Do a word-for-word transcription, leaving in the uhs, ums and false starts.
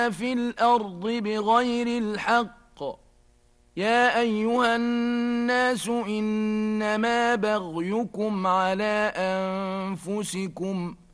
في الأرض بغير الحق يا أيها الناس إنما بغيكم على أنفسكم